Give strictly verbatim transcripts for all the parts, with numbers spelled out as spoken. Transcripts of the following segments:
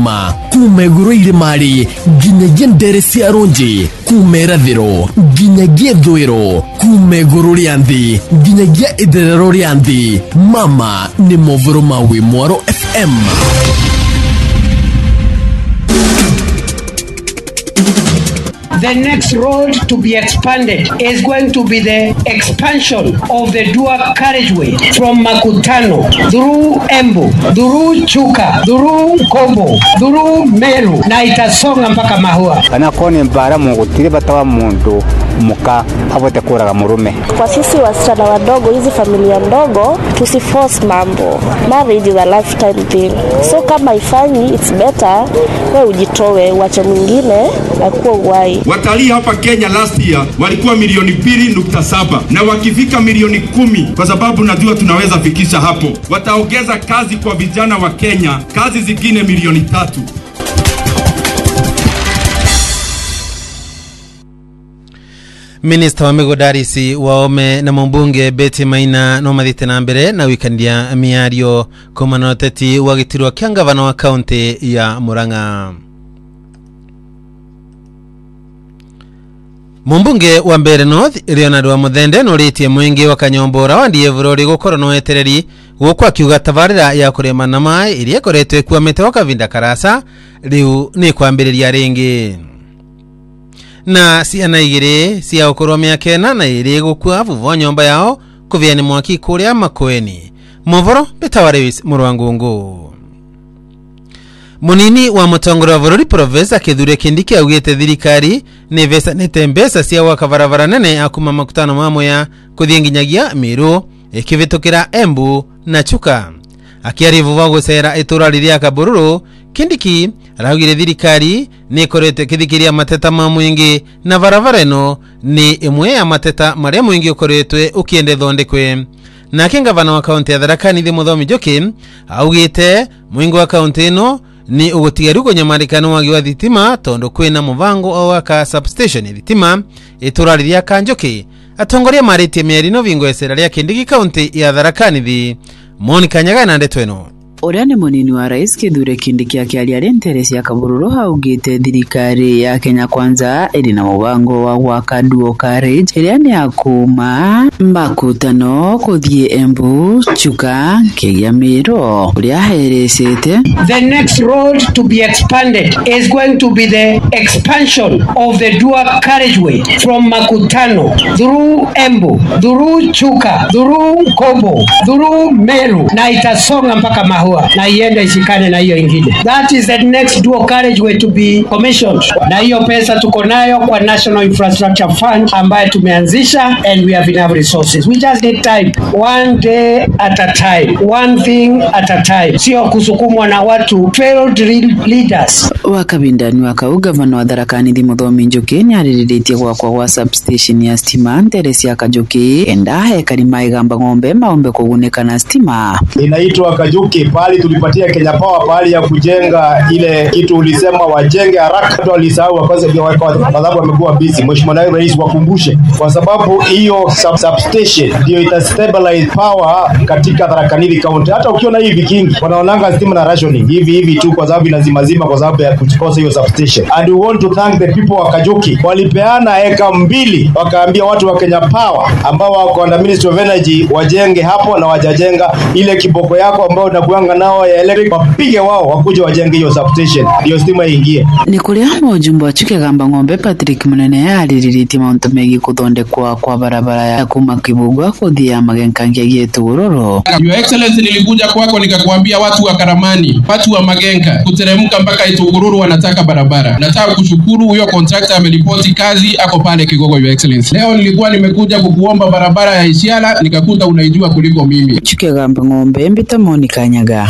Mama kumeguru ile mali ginyagia ndere cia ronji kumerathiro ginyagia thwiro kumeguru rianthi ginyagia itherero rianthi. Mama ni movoro mawi Mwaro F M. The next road to be expanded is going to be the expansion of the dual carriageway from Makutano through Embu, through Chuka, through Kobo, through Meru na itasonga mpaka Mahua. Kana koni mbara mugutire batawa mundu muka avote kuraga murume. Kwa sisi wasichana wadogo, hizi familia ndogo, tusiforce mambo. Marriage is a lifetime thing. So kama ifanyi, it's better wewe ujitowe, uache mwingine akuwa uwai. Watalii hapa Kenya last year walikuwa milioni mbili nukta saba na wakifika milioni kumi, kwa sababu najua tunaweza fikisha hapo. Wataongeza kazi kwa vijana wa Kenya, kazi zingine milioni tatu. Minister wa Migodarisi waome na mbunge Betty Maina no mathite na mbere na wikandia miario komanoteti wagitirwa kya gavana wa county ya Murang'a. Mumbunge wa Mbeere North Leonard wa Muthende no ritie mwingi wa Kanyombora wa Ndievurori gukoro no etereri gukwa kiuga tabarira ya kurema na mai irie koretwe kwamete wa kavinda karasa riu ni kwambiriria ringi. Na ciana igiri cia ukorwo miaka ena na iri gukua vuvu nyomba yao kuvia ni mwaki kuria Makueni. Movoro Betawarewis Murwangungu. Munini wa mutongoro wa Bururi Professor Kithure Kindiki augite thirikari ni vesa nete mbesa cia waka barabara nene akuma makutano mamoya kuthie nginyagia Miru ikivitukira Embu na Chuka. Akiarivu wa gusera itura riria Kabururu, Kindiki araugire thirikari ni korete kithikiria mateta ma mwingi na barabara eno ni imwe ya mateta maria mwingi ukoretwe ukiende thondekwe. Na gavana wa kaunti ya Tharaka Nithi Muthomi Njuki augite mwingi wa kaunti eno ni ugutigaru kunyamarikano wagi wa thitima tondo kwina muvango o waka substation thitima itura riria Kanjuki atongoria maritie mieri no vingo esera ria Kindiki kaunti ya Tharaka Nithi. Monica Nyaga na ndeto eno. Uria ni munini wa rais Kithure Kindiki akiaria renteresi ya Kabururu haugite thirikari ya Kenya Kwanza iri na mubango wa gwaka dual carriage iria ni akuma Makutano kuthie Embu, Chuka, kigia Miru. Uria heresete the next road to be expanded is going to be the expansion of the dual carriageway from Makutano through Embu, through Chuka, through Kobo, through Meru na itasonga mpaka Mahua na iende ishikane na hiyo ingine. That is the next dual carriageway to be commissioned. Na hiyo pesa tuko nayo kwa National Infrastructure Fund ambayo tumeanzisha, and we have enough resources. We just need time, one day at a time, one thing at a time. Sio kusukumwa na watu failed leaders. Wakabindani wakau gavana wa Tharaka Nithi Muthomi Njuki ni ariritie kwa kwa substation ya stima Teresi ya Kajuki enda hekari maigamba ng'ombe maombe kuguneka na stima. Inaitwa Kajuki, pali tulipatia Kenya Power pali ya kujenga ile kitu ulisema wajenge haraka, tu alisahau kwanza ndio wako sababu amekuwa busy. Mheshimiwa Naibu Rais wakumbushe, kwa sababu hiyo sub substation ndio ita stabilize power katika Tharaka Nithi County. Hata ukiona hivi kingi wanaonanga stima na rationing hivi hivi tu kwa sababu lazima zima kwa sababu ya kukosa hiyo substation. And we want to thank the people wa Kajuki, walipeana eka mbili wakaambia watu wa Kenya Power ambao wako na Ministry of Energy wajenge hapo, na wajajenga ile kiboko yako ambao unakuanga nao ya electric wapige wao wakuje wajenge hiyo substation hiyo stima iingie. Ni kuria mujumbe achuke gamba ng'ombe Patrick Munene yaririti mauntu megi kuthondekwa kwa barabara ya kuma Kibugwa kuthia Magenkangia Gietururu. Your Excellency, nilikuja kwako nikakwambia watu wa Karamani, watu wa Magenka kuteremka mpaka Itugururu wanataka barabara. Nataka kushukuru huyo contractor ameripoti kazi ako pale Kigogo, Your Excellency. Leo nilikuwa nimekuja kukuomba barabara ya Isiala nikakuta unaijua kuliko mimi. Chuke gamba ng'ombe Mbita Monica Nyaga.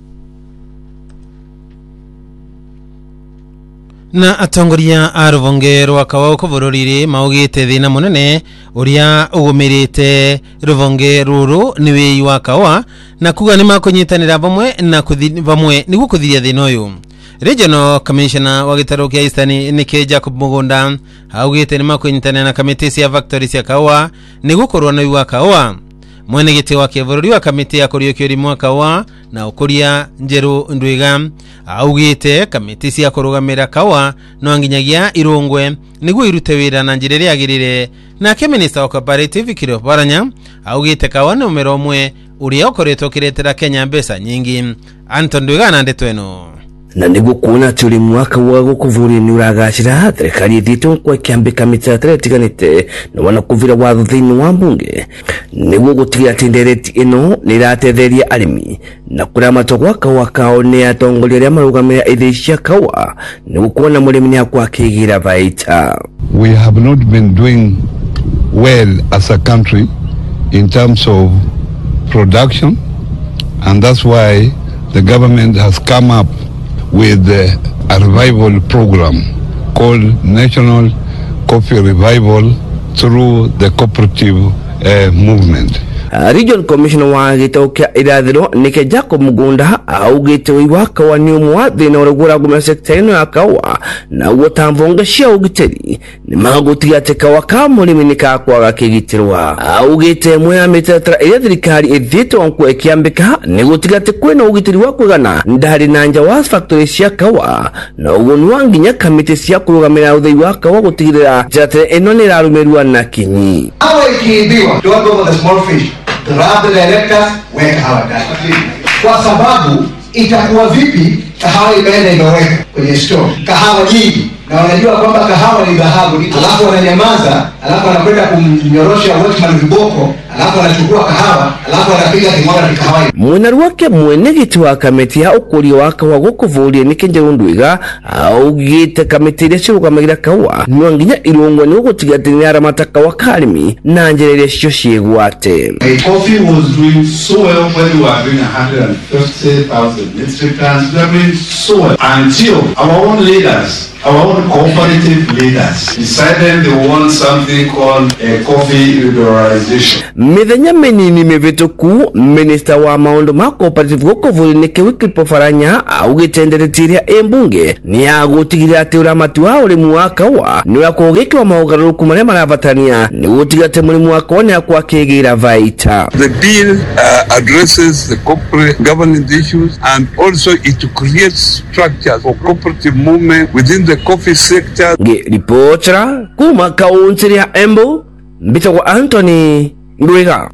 Na atongoria a ruvonge rwa Kawau Bururi maugite thina munene uria ugumirite ruvonge ruru ni wei wa Kawa na kuga ni makunyitanira bamwe na bamwe ni gukuthiria thina uyu. Regional Commissioner wa gitaro kia Eastern Nike Jacob Mugunda augite ni makunyitanira na committee cia factory cia Kawa ni gukorwa na wa Kawa. mwenegiti wa kivururi wa kamiti ya kuriukio mwaka wa na ukuria Njeru Ndwiga augite kamiti cia kurugamira kawa no nginyagia irungwe niguo irute wira na njira ria agirire. Nake minister wa cooperative Kiro Baranya augite kawa ni umero umwe uria ukoretwo kiretera Kenya mbeca nyingi. Anton Ndwiga na ndeto eno na niguo kuona turi mwaka wa gukuvuri ni uragacira thirikari thito kwa kiambika mitaratara tiganite na wana kuvira watho thiini wa mbunge niguo gutigira tindereti ino ni ratetheria arimi na kurama togwa kawa kao ni atongoria ria marugamira ithii cia kawa niguo kuona murimi ni akwa kigira baita. We have not been doing well as a country in terms of production, and that's why the government has come up with uh, a revival program called National Coffee Revival through the cooperative uh, movement. Uh, Regional Commissioner wa gitaukia irathiro nike Jacob Mugunda augite wiwa kawa ni umwa thina uragura gumya sekta ino ya kawa na utamvonga cia ugiteri ni magutiga ati kawa ka murimi nikakwaga kigitirwa. Augite mwe ya mitaratara ira thirikari ithito nku ekiambika ni gutiga ati kwina ugiteri wa kwigana ndari na nja wa factory cia kawa na ugoni wa nginya kamiti cia kurugamira uthei wa kawa gutigirira jate ino ni rarumirwa na kinyi. Hawa ikiibiwa don't go for the small fish. Grab the directors, weka hawa ndani. Kwa sababu itakuwa vipi kahawa imeenda imeweka kwenye store kahawa nyingi na wanajua kwamba kahawa ni dhahabu, alafu wananyamaza, alafu wanakwenda kumnyorosha watchman viboko, alafu anachukua kahawa, alafu anapiga kimwana ni kahawa. Mwenaru wake mwenegiti wa kamiti ya ukuri wa kawa gukuvuria ni Njeru Ndwiga augite kamiti iria cirugamagira kawa no nginya irungwe ni gutiga ati ni aramata kawa karimi na njira iria cio ciigwate. Coffee was doing so well when we were doing one hundred fifty thousand metric tons. We were doing so well until our own leaders, our own cooperative leaders decided they want something called a coffee liberalization. Mithenya minini mivituku minister wa maundu ma cooperative gukuvuri ni Wycliffe Oparanya augitenderetiria embunge ni agutigira ati uramati wa urimu wa kawa ni wakugikwa maugaruku maria marabatania ni gutiga ati murimu wa kawa ni akwa kigira vaita. The bill uh, addresses the corporate governance issues and also it creates structures for cooperative movement within the coffee sector. Ge reportera kuma kaunti ya Embu mbito kwa Anthony Ndwiga.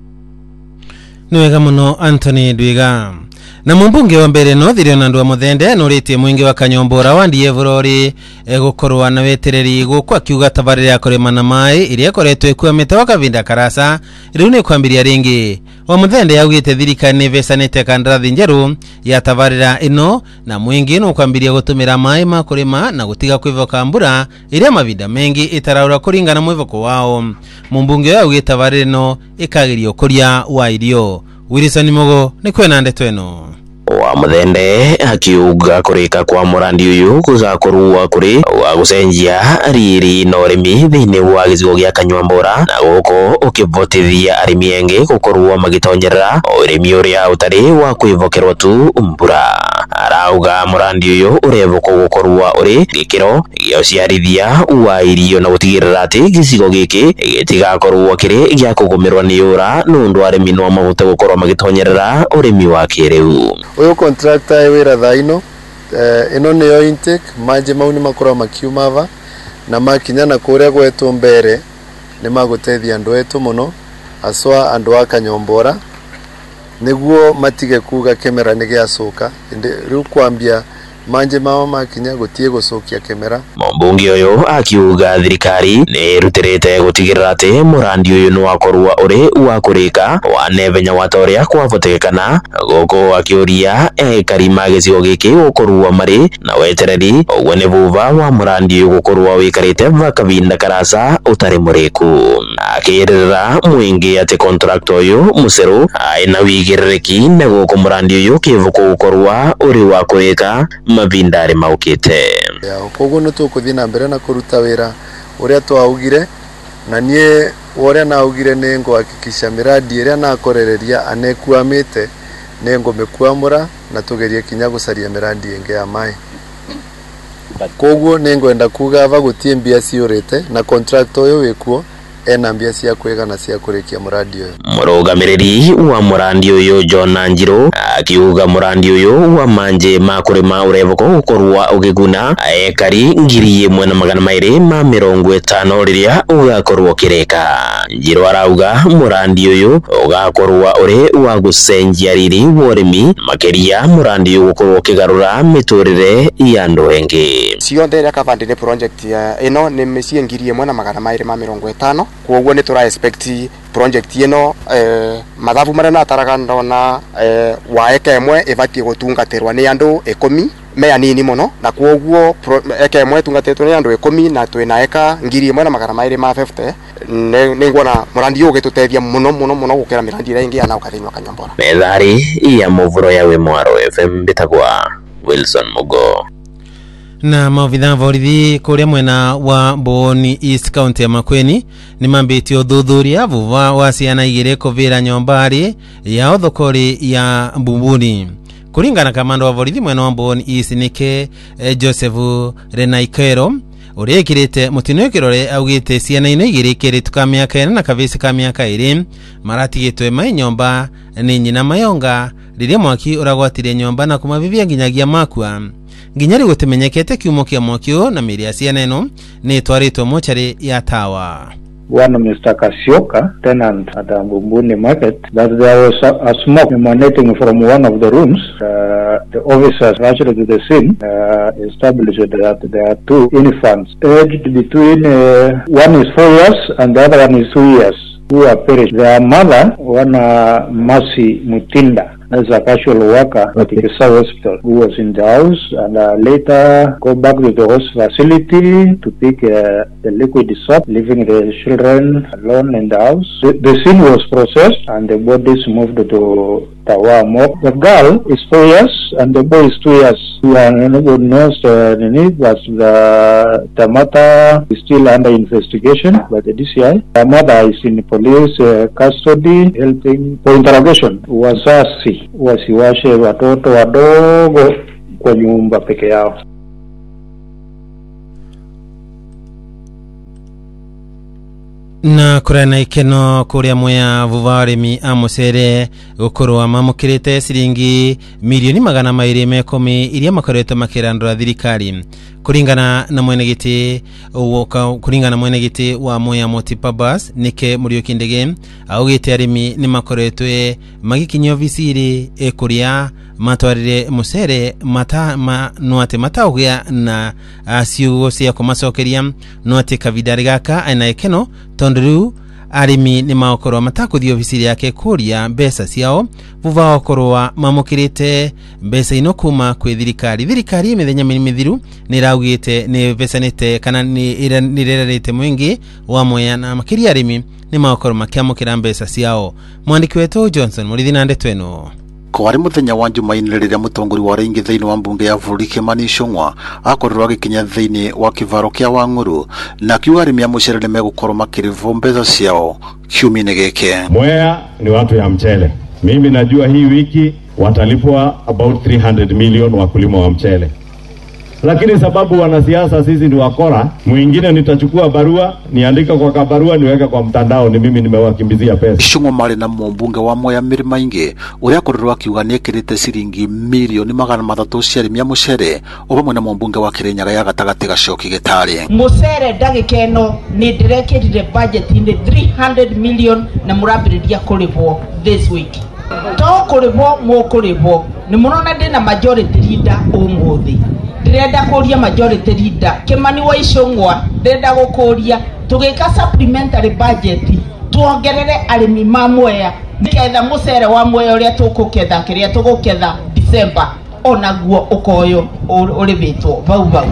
Niwega muno Anthony Ndwiga. Na mumbunge wa mbere no thirio na ndwa muthende nuritie mwingi wa Kanyombora wa Ndievurori gukorwa na wetereri gukwa kiuga tabarira ya kurema na mai iria koretwe ikuamete wa kavinda karasa riu ni kwambiria ringi. Wa muthende yaugite thirikari ni vesanite kandrathi njeru ya tabarira ino na mwingi no kwambiria gutumira mai ma kurima na gutiga kwivoka mbura iria mavinda mengi itaraura kuringana mwivoko wao. Mumbunge yaugite tabarira ino ikagirio kuria wa irio. Wilson Mogo ni kwena ndeto eno. Wa muthende akiuga kurika kwa murandi uyu kuzakorwa kuri wa gucenjia riri no rimi thiini wa gizigo gia Kanyombora na guko ukivotithia arimi engi gukorwa magitonyerera urimi uria utari wa kwivokerwa tu mbura. Arauga murandi uyu urevuko gukorwa uri gikiro gio ciarithia wa irio na gutigirira ati gizigo giki gitigakorwo kiri gia kugumirwa ni ura nundu arimi no mahute gukorwa magitonyerera urimi wa kiriu. Uyu contractor wira thaino eh, ino niyo intake maji mau ni makora makiuma ava na makinya na kuria gwetu mbere ni magutethia andu etu muno aswa andu a Kanyombora niguo matige kuga kemera ni giacoka riu kwambia manje mama makinya gutie gucokia kemera. Mumbunge uyu akiuga thirikari ni rutirite gutigirira ati murandi uyu no akorwa uri wa kurika wa nevenya watoria kwavotekana goko akiuria ekari magecigo giki gukorwa mari na wetereri uguo ni vuva wa murandi uyu gukorwa wikarite vakavinda karasa utari muriku. Akirira mwingi ati contractor uyu museru aina wigiririki na goko murandi uyu kivuko gukorwa uri wa kurika mavindari maukite. Ya koguo no tukuthi na mbere na kuruta wira uria twaugire na nie uria naugire ni ngwakikisha miradi iria nakorereria anekuamite ni ngomekuamura na tugerie kinya gucaria miradi inge ya mai. Koguo ni ngwenda kuga ava gutie mbia ciurite na contract uyu wikuo ena mbia cia kwigana cia kurikia murandi uyu. Murugamiriri wa murandi uyu John Anjiro akiuga murandi uyu wa manje makurima urevoko gukorwa ugiguna ekari ngiri imwe na magana mairi ma mirongo itano riria ugakorwo kireka. Njiro arauga murandi uyu ugakorwa uri wa gucenjia riri worimi makeria murandi uyu gukorwo kigarura miturire ya andu engi. Cionthe ria kabandire project ya ino ni micie ngiri imwe na magana mairi ma mirongo itano kuoguo ni tura expect project ino eh, mathabu maria nataraga ndona eh, wa eka imwe ibatie gutungatirwa ni andu ikumi me anini muno na kuoguo eka imwe tungatetwo ni andu ikumi na twina eka ngiri imwe na magana mairi ma fifty ni ngona murandi uyu gitutethia muno muno muno gukira mirandi ira ingi ana ukathinywa Kanyambora. Methari ya muvuro ya Wimwaro F M bitagwa Wilson Mugo. Na maobitha borithi kuria mwena wa Boni East County ya Makueni ni mambiti uthuthuria vuva wa ciana igire kuvira nyombari ya uthokori ya Mbubuni. Kuringana kamando wa borithi mwena wa Boni East nike eh, Joseph Renaikero uria ikirite mutino kirore augite ciana ino igire kiritu ka miaka ena na kavisi ka miaka iri maratigitwe mai nyomba ni nyina mayonga riria mwaki uragwatire nyomba na kumavivia nginyagia makwa. Nginyari gutemenyekete kiumo kia mwakio na miri ya ciana ino ni twaritwo mochari ya Tawa. One Mister Kasioka, tenant at the Mbubuni market, that there was a, a smoke emanating from one of the rooms. Uh, the officers rushed to the scene, uh, established that there are two infants aged between, uh, one is four years and the other one is two years, who are perished. Their mother, one uh, Mercy Mutinda, as a casual worker at the Kisa Hospital, who was in the house and uh, later go back to the host facility to pick uh, the liquid soap, leaving the children alone in the house. The, the scene was processed and the bodies moved to Tawa Morgue. The girl is four years and the boy is two years. We are not knows uh, but the, the matter is still under investigation by the D C I. The mother is in police uh, custody, helping for interrogation. Wazazi wasiwashe watoto wadogo kwa nyumba peke yao. Na kurana ikeno kuria moya vuvarimi amusere gukorwa mamukirite siringi milioni magana mairi mekumi iria makoretwo makirandura thirikari kuringana na mwenegiti uwoka kuringana na mwenegiti wa moya Multipurpose nike Muriuki Ndege augite arimi ni makoretwe magikinyo visiri ekuria matwarire musere mata ma nuate mataugia na asiugo cia kumacokeria nuate kavidari gaka ana ikeno tondu arimi ni maokorwa matakuthio visiri yake kuria mbesa ciao vuva okorwa mamukirite mbesa ino kuma kwi thirikari thirikari mithenya mithiru ni raugite ni vesanite kana ni irerete mwingi wa moya na makiri arimi ni maokorwa makiamukira mbesa ciao. Mwandiki wetu Johnson Murithi na ndeto eno. Kwari muthenya wa Jumaine riria mutongori wa ringi thiini wa mbunge ya bũrũri Kimani Ichung'wa akorirwo agikinya thiini wa kivaro kia Wang'uru na kiuga arimi a mucere ni megukorwo makirivo mbeca ciao kiumia-inĩ gĩkĩ. Mwea ni watu ya mchele. Mimi najua hii wiki watalipwa about three hundred million wakulima wa mchele. Lakini sababu wanasiasa sisi ni wakora, mwingine nitachukua barua, niandika kwa kabarua niweka kwa mtandao ni mimi nimewakimbizia pesa. Ichung'wa mari na mbunge wa Mwea Mirima Ingi uria akorirwo akiuga ni ekirite ciringi milioni magana mathatu cia arimi a mucere ubamwe na mbunge wa Kirinyaga ya gatagati Gacoki Gitari. Mucere ndagikeno ni ndirekirire budget in three hundred million na murambiriria kurivwo this week. To kurivwo mu kurivwo ni murona ndina majority leader umuthi. Ndirenda kuria majority leader Kimani wa Ichung'wa ndirenda gukuria tugika supplementary budget tuongerere arimi ma Mwea niketha mucere wa Mwea uria tukuketha kiria tuguketha December onaguo ukoyo uribitwo vau vau.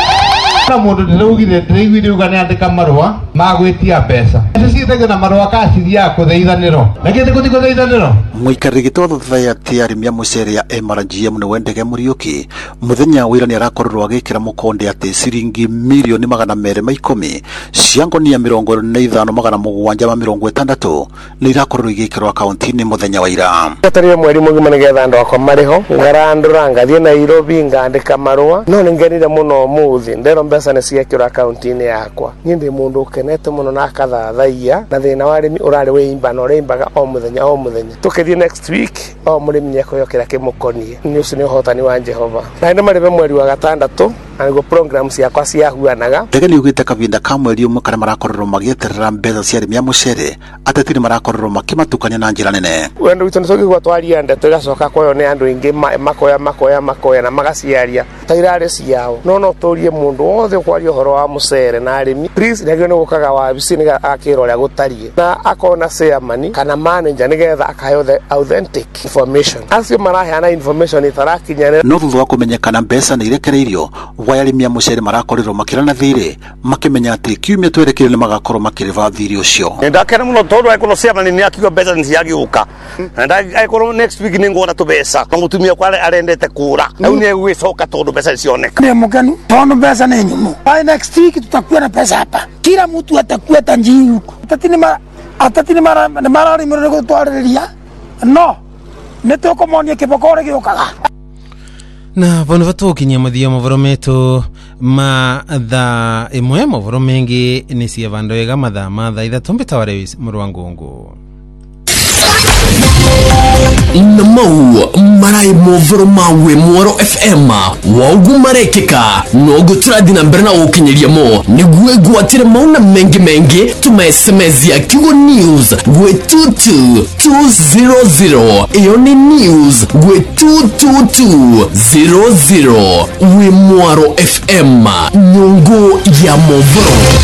Na mundu ndirugire ndirigwire ugane andika marua magwitia pesa ecitege na marua kasi ya kuthaithaniro nakete kuti kuthaithaniro. Muikariri gitotho thayati arimi a mucere ya M R G M ni Wendege Muriuki muthenya wira ni arakorirwo agikira mukonde ati ciringi milioni magana mere ma ikumi cia ngonia mirongo ine na ithano magana mugwanja ma mirongo itandatu ni irakorirwo igikirwo akaunti-ini muthenya wa ira. Tarire mweri mugima nigetha andu akwa mariho ngarandura ngathie Nairobi ngandika marua no ningenire muno muthi ndero mbesa ne ciekira akaunti-ini yakwa ni ndi mundu ukenete muno na akathathaia na thina wa arimi urari wimba no rimbaga o muthenya o muthenya tukithie next week o murimi nyekoyokera kimukonie ni ucio ni uhotani wa Jehova na ndio maribe mweri wa gatandatu anigo programs yakwa ciahuanaga tegeni ugite kavinda ka mweri umwe kana marakorerwo magieterera mbeca cia arimi a mucere atetiri marakorerwo makimatukania na njira nene wendo witu nicoki gwatwaria ndeto igacoka kwayo ni andu ingi makoya makoya makoya na magaciaria tairare ciao no no turie mundu wothe kwaria horo wa mucere na arimi please nagio ni gukaga wa bisi ni akiro ria gutarie na akona chairman kana manager nigetha akayo the authentic information acio maraheana information itarakinyana no thutha wa kumenyekana mbeca ni irekereirio wa arimi a mucere marakorerwo makirana thire makimenya ati kiumia twerekire ni magakorwo makiriva thiri ucio ndakena muno tondu aikoro chairman ni akigo mbeca ni ciagiuka na aikoro next week ni ngona tubesa mutumia kwa arendete kura au ni gwicoka tondu mbeca cioneka ni muganu tondu mbeca ni nyumu by next week tutakuwa na pesa hapa kila mtu atakuwa tajiri huko atatini mara atatini mara mara ni mara gutwariria no nitukomonia kibokore giukaga na bono batukinyia muthia mavoro metu ma tha imwe mavoro mengi ni cia vandu ega mathaa ma thaa ithatu mbitaware murwangungu Namau marai movoro mawe Mwaro F M waugu marekeka nogu turadina mbere na ukinyeria mo niguwe guatire mauna mengi mengi tuma S M S ya Kigo News gwe two two two zero zero iyo ni news gwe two two two zero zero we Mwaro F M nyungu ya movoro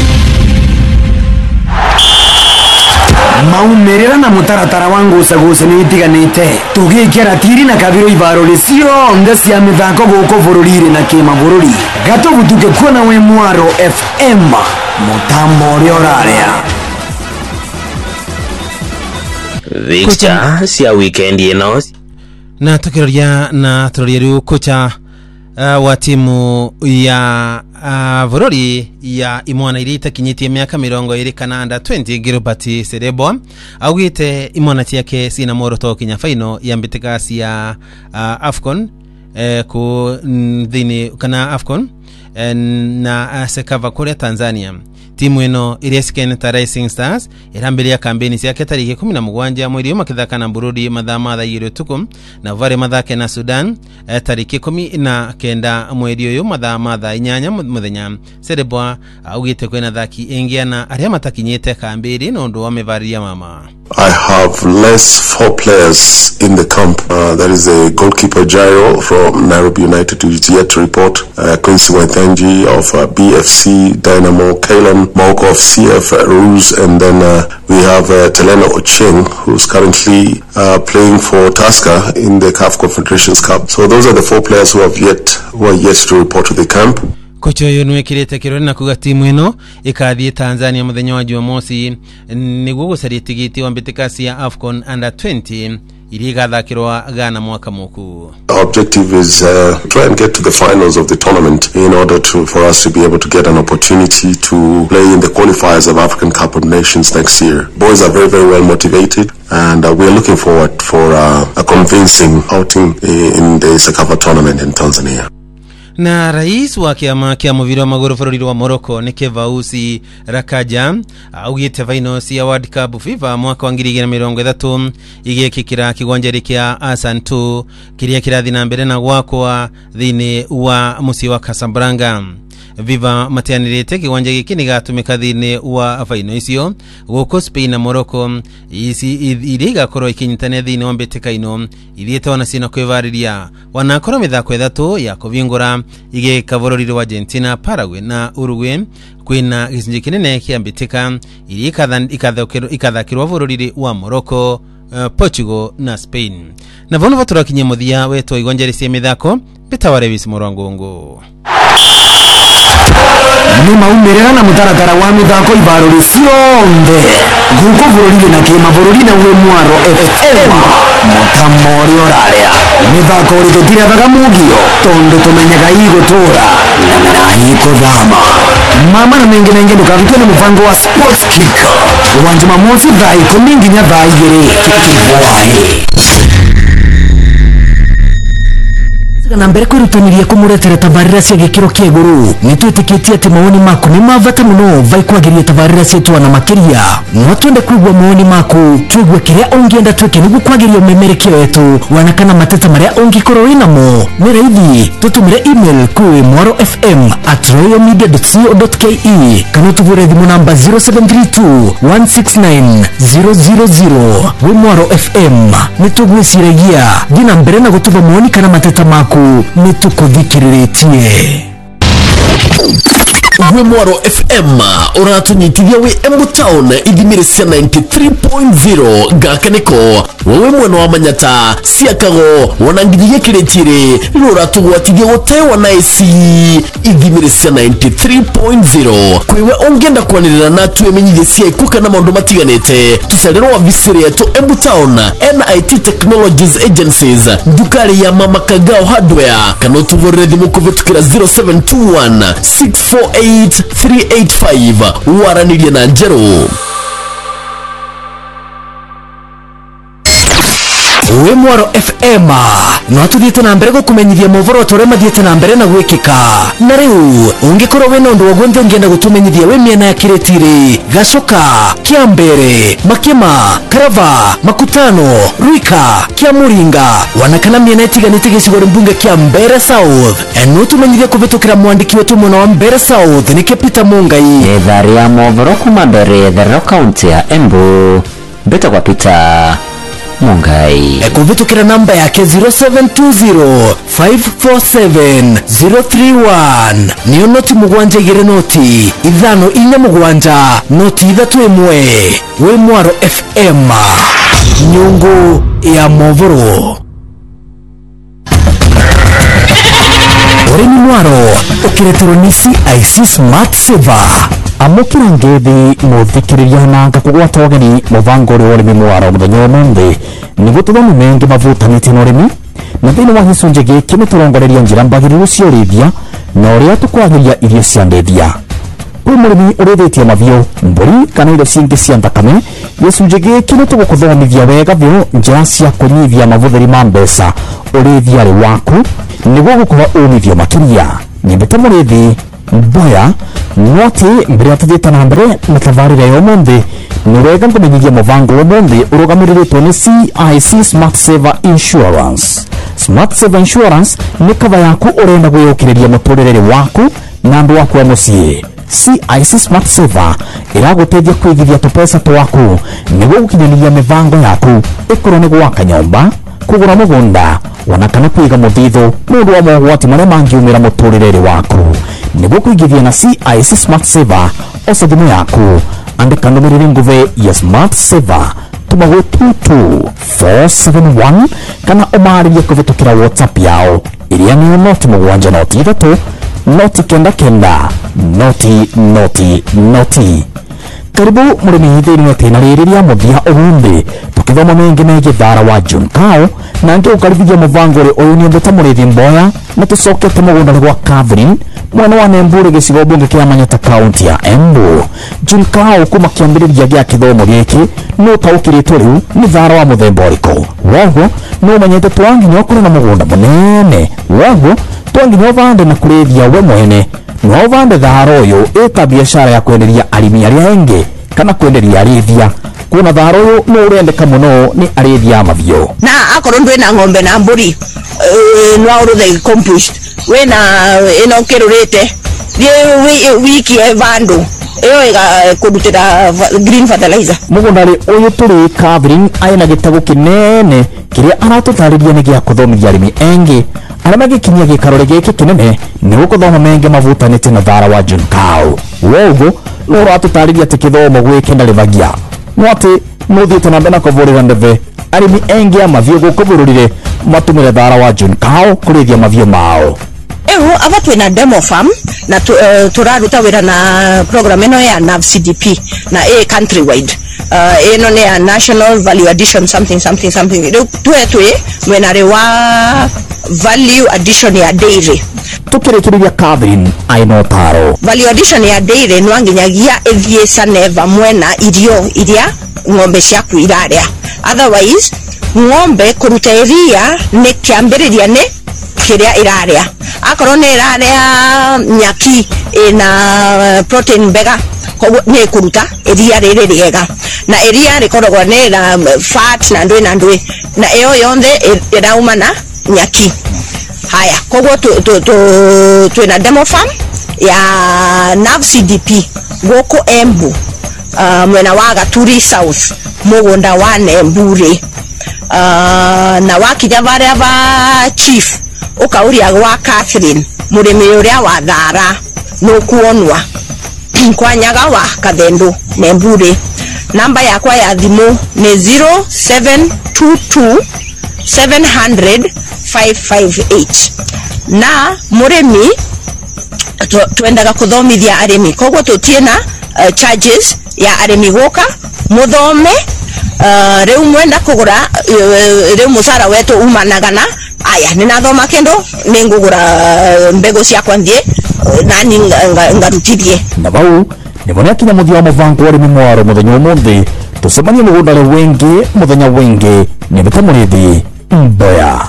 maumerera na mutaratara wangu usagusa ni itiganite tugikira tiri na kabiro ibaro risio nda cia mithako guko bururire na kima bururi gato gutuke kuona we Mwaro F M mutambo uri oraria Victor cia weekend ino na tukiroria na turoria riu kocha uh, wa timu ya uh, bururi ya imwana iri itakinyitie miaka mirongo iri kana under twenty Gilbert Serebo augite imwana ciake sina moroto kinya faino ya mbitika cia uh, Afcon eh, ku thini kana Afcon eh, na uh, sekava kule Tanzania. Timu ino iriesikeneta Rising Stars irambiria kampeni ciake tariki kumi na mugwanja mweri makithaka na Burundi mathaa mathaa igiri utuku na vare mathake na Sudan eh, tariki kumi na kenda mweri uyu mathaa mathaa inyanya muthenya. Serebwa augite kwena thaki engia na aria matakinyite kambiri no ndo wamevaria mama. I have less four players in the camp. Uh, there is a goalkeeper Jairo from Nairobi United who is yet to report. Uh, Quincy Waithenji of uh, B F C Dynamo, Kalon Mauko of C F Ruse, and then uh, we have uh, Telena Ocheng who's currently uh, playing for Tusker in the C A F Confederations Cup. So those are the four players who have yet who are yet to report to the camp. Kocha uyu nwekirite kirori na kuga timu ino ikathie Tanzania muthenya wa Jumamosi niguo gucaria tigiti wa mbitika cia Afcon under twenty iri gathakirwa Ghana mwaka muku. Our objective is uh, try and get to the finals of the tournament in order to for us to be able to get an opportunity to play in the qualifiers of African Cup of Nations next year. Boys are very very well motivated and uh, we are looking forward for uh, a convincing outing in the Sekava tournament in Tanzania. Na rais wa kiama kia muvira maguru bururi wa Morocco Nekevausi Rakaja augite vaino cia World Cup FIFA mwaka wa ngiri igiri na mirongo ithatu igikikira kigwanjari kia Asantu kiria kirathi na mbere na gwakwa thini wa musi wa Casablanca. Viva matianirite kiwanja giki ni gatumika thini wa faino icio guko Spain na Morocco isi iriga korwo ikinyitane thini wa mbitika ino ithiete wana sina kwivariria wanakora mithako ithatu ya kuvingura igika bururi wa Argentina, Paraguay na Uruguay kwina gicinji kinene kia mbitika irikathan ikathokero ikathakirwa bururi wa Morocco, uh, Portugal na Spain. Na vono vaturakinye muthia weto igwanjari cia mithako bitaware bisi murwangungu ni maumerera na mutaratara wa mithako ibarori cionde guko bururi na kima bururi na we Mwaro F M mutamori oraria mithako ritutire baga mugio tondu tumenyaga igutura na ikuthama mama na mengi mengi ndukavitwe ni mpango wa Sports Kick wa Jumamosi thaa ikumi nginya thaa igiri kibwahi na mbere kwirutaniria kumuretera tabarira cia gikiro kia iguru nitwitikitie ati mawoni maku ni mavata muno vai kwagiria tabarira cietu na makiria no twende kuigua mawoni maku tuigue kiria ungienda twike niguo kwagiria umemerekio wetu wanakana mateta maria ungikorwo winamo ni raithi tutumire email ku mwaro f m at royal media dot co dot k e kana tuvure thimu namba zero seven three two one six nine zero zero zero we Mwaro F M nitugwiciragia thina mbere na gutuva mawoni kana mateta maku nitukuthikiritie. We Mwaro F M uratunyitithia we Embu Town ithimire cia ninety-three point zero gakaniko wewe mwena wa Manyata Siakago wanangirie kiretire ruratugwatithia gutewa na esi ithimire cia ninety-three point zero kwiwe ongenda kwanirira na twemenyithie cia ikuka na maundu matiganite tusalero wa visiri yetu Embu Town N I T Technologies Agencies dukari ya Mama Kagao Hardware kana tuvore thimu kuvitukira zero seven two one six four eight three eight five waranirie na njero. We Mwaro F M no atuthiete na mbere gukumenyithia movoro tore mathiete na mbere na gwikika na riu ungikorwo we nondu wa gwenthe ungienda gutumenyithia we miena ya kiretiri gacoka kiambere makima karava makutano ruika kia muringa wanakana miena itiganite gicigore mbunge kia Mbere South no tumenyithia kuvitukira mwandiki wetu mwena wa Mbere South ni Peter Mungai ethari ya movoro kuma Mbere the county ya Embu beta kwa Peter Mungai kuvitukira namba yake zero seven two zero five four seven zero three one niyo noti mugwanja igire noti ithano inya mugwanja noti ithatu imwe. We Mwaro F M nyungu ya movoro Oreni Mwaro ukiretero ni C I C Smart Saver amukira ngethi muthikiriria na ngakugwata ogeni muvangori wa urimi Mwaro muthenya umuthi niguo tuthomi mengi mavutanite na urimi na thini wa gicunji giki niturongoreria njira mbagiriru cia urithia na uria tukwagiria irio cia ndethia kwi murimi urithitie mavio mburi kana irio cingi cia thakame gicunji giki nitugukuthomithia wega vio njira cia kunyithia mavuthiri ma mbeca urithia ri waku niguo gukuva umithio makiria nyembete murithi Boya noti mbere atuthiete na mbere na tavarira ya umuthi ni wega ngumenyithia muvango wa umuthi urugamirirtwo ni C I C Smart Saver Insurance. Smart Saver Insurance ni kava yaku urenda gwiyukiriria muturire waku na andu waku a mucii. C I C Smart Saver iragutethia kwigithia tupesa twaku niguo gukinyaniria mivango yaku ikorwo ni gwaka nyomba kugura mugunda wana kana kwiga muthithu mundu wa mogwati maria mangiumira muturire waku niguo kuigithia na C I C Smart Saver oca thimu yaku andika numiriri nguve ya Smart Saver tumago two two four seven one kana umaririe kuvitukira WhatsApp yao iria ni noti mugwanja noti ithatu noti kenda kenda noti noti noti. Karibu murimi thini wa tina ririria muthia umuthi tukithoma mengi megie thara wa John Kao na ngi ukarithia muvangori uyu ni mbeta murithi Mboya na tucokete mugunda gwa Catherine mwana wa Nembure gicigo bunge kia Manyata county ya Embu. John Kao kuma kiambiriria gia kithomo giki no taukiritwo riu ni thara wa muthemba uriko woguo no manyete twanginya ukuri na mugunda munene woguo twanginya uvande na kurithia we mwene no vande tharo uyu eta biashara ya kwenderia arimi aria engi kana kwenderia arithia kuna tharo uyu no urendeka muno ni arithia mavio na akorwo ndwe na ng'ombe na mburi no uruthe compost we na ino kirurite wiki vandu iyo iga kudutira green fertilizer mugundari uyu turi Catherine aina gitago kinene kiria aratutariria ni gia kuthomithia arimi engi aria magikinyia gikarore giki kinene ni gukuthoma mengi mavutanite na thara wa John Kao woguo no ratutariria ati kithomo gwiki na rivagia no ati muthiite na mbere kuvurira ndeve arimi engi amavio guku bururire matumire thara wa John Kao kurithia mavio mao. Eho ava twina demo farm na tu, uh, turaruta wira na program eno ya N A V C D P na a countrywide uh, eno ne ya national value addition something something something tuwe tuwe mwenare wa value addition ya dairy tukirikiria Catherine aino taro value addition ya dairy nwanginyagia ethie saneva mwena irio iria ng'ombe ciaku iraria otherwise ng'ombe kuruta iria ni kiambiriria ni kiria iraria akorwo ni iraria nyaki ina protein bega koguo ni kuruta iria riri riega na iria rikoragwo ni na fat na ndui na ndui na iyo yonthe irauma na nyaki. Haya, koguo tu tu tu twina demo farm ya N A V C D P goko Embu, uh, mwena wa Gaturi South, mugunda wa Nembure. Uh, na wakija baria ba chief ukauria gwa Catherine murimi uria wa Thara no kuonwa kwa nyaga wa Kathendo Nembure. Namba yakwa ya thimu ni zero seven two two seven hundred five five eight na murimi twendaga kuthomithia arimi koguo tutiena uh, charges ya arimi goka muthome uh, riu mwenda kugura uh, riu musara wetu umanagana aya ninathoma kendo ningugura uh, mbego cia kwanthie uh, nani ngarutithie na bau ni mwana kinya muthia muvango arimi mwaro muthenya umuthi tusemanie mugunda le wengi muthenya wengi ni bitamurithi mboya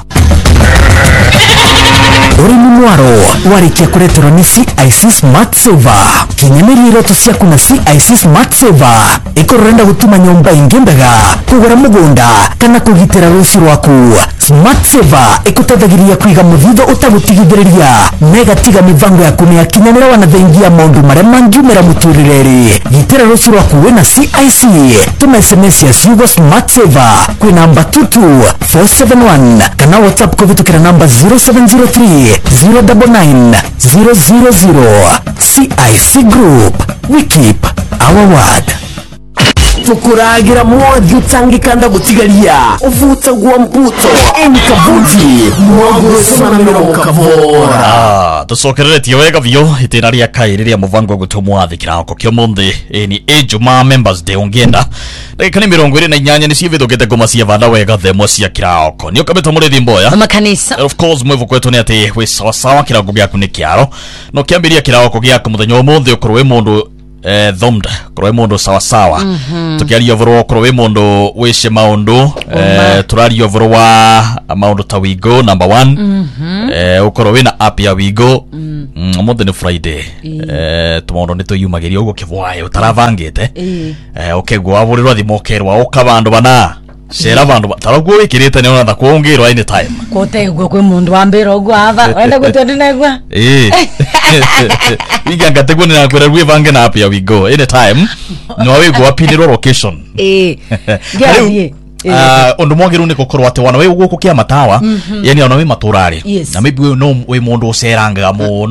urimi mwaro warikia kureterwo ni C I C Smart Saver. Kinyamirire iroto ciaku na C I C Smart Saver ikororenda gutuma nyumba ingi mbega kugura mugunda kana kugitira ruci rwaku. Smart Saver ikutethagiria kwiga muthitho utagutigithiriria mega tiga mivango yaku ni akinyanira wanathengia maundu maria mangiumira muturireri. Gitira ruci rwaku wina C I C tuma S M S ya Yugo Smart Saver kwi namba two two four seven one kana WhatsApp kuvitukira namba zero seven zero three zero nine nine zero zero zero. C I C Group, we keep our word. Tukuragira mwothi utangikanda gutigaria uvuta gwa mbuto enkabuti mwaguru sana mirongo kavora. Tucokereretie wega vyo itena ria kairi ria muvango gutumwathi kirako kyo munthi ni Ejuma members day ongenda rekani mirongo iri na inyanya ni civithukite ngoma cia vanda wega themo cia kirako ni ukabeta murethi mboya makanisa. Of course mwevu kwetu ni ati we sawa sawa kirako gyaku ni kiaro no kiambiria kirako gyaku muthenya umuthi ukorwe mundu eh thomda korwe mundu sawa sawa mm -hmm. tukiaria voro korwe mundu wishe maundu eh turaria voro wa maundu ta wigo number one mm -hmm. eh ukorwe na app ya wigo mm -hmm. umuthi ni Friday eh tumondo ni tuyumagiria ugo kivwaye utaravangite eh ukegwa avurirwa thimokerwa ukabandu bana shera bandu taraguo ikirite ne ona ndakuongirwa any time kotegwa kwe mundu ambira ogwa ava wenda gutondinegwa eh Winga ngategwa ni nakwera rwe vange na app ya wigo any time no we go apinirwa location eh gathie ah ondo mwagiru ni kokorwa ate wana we guko kia matawa yani ona we maturari na maybe we no we mundu uceranga mu